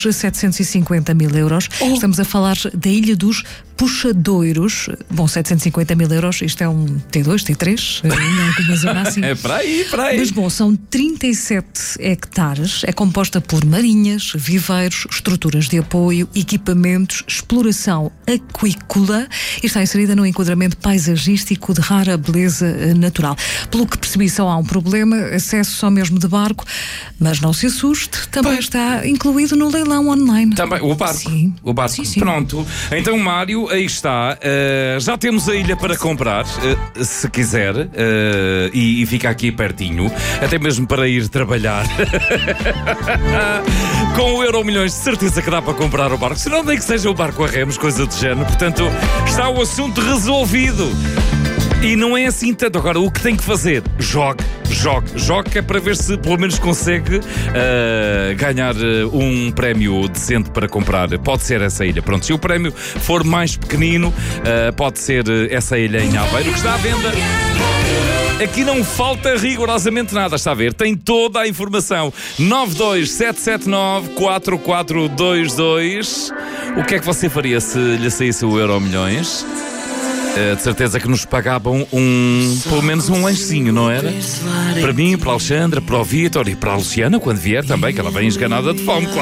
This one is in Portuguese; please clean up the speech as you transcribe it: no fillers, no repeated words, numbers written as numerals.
750 mil euros. Estamos a falar da Ilha dos Puxadoiros. Bom, 750 mil euros, isto é um T2, T3, em alguma zona assim. É para aí. Mas bom, são 37 hectares, é composta por marinhas, viveiros, estruturas de apoio, equipamentos, exploração aquícola e está inserida num enquadramento paisagístico de rara beleza natural. Pelo que percebi, só há um problema, acesso só mesmo de barco, mas não se assuste, também está incluído no leilão online. Também, o barco. Sim. O barco. Sim. Pronto. Então, Mário, aí está. Já temos a ilha para comprar, se quiser, e fica aqui pertinho, até mesmo para ir trabalhar. Com o Euromilhões, de certeza que dá para comprar o barco. Se não, nem que seja o barco a remos, coisa do género. Portanto, está o assunto resolvido. E não é assim tanto. Agora, o que tem que fazer? Jogue, que é para ver se pelo menos consegue ganhar um prémio decente para comprar. Pode ser essa ilha. Pronto, se o prémio for mais pequenino, pode ser essa ilha em Aveiro, que está à venda. Aqui não falta rigorosamente nada, está a ver? Tem toda a informação. 927794422. O que é que você faria se lhe saísse o Euromilhões? De certeza que nos pagavam pelo menos um lanchezinho, não era? Para mim, para a Alexandra, para o Vítor e para a Luciana, quando vier também, que ela vem esganada de fome, claro.